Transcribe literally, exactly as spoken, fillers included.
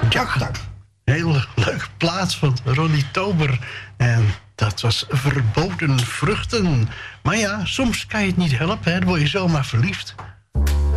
Ja, heel leuke plaats van Ronnie Tober. En dat was Verboden Vruchten. Maar ja, soms kan je het niet helpen, hè? Dan word je zomaar verliefd.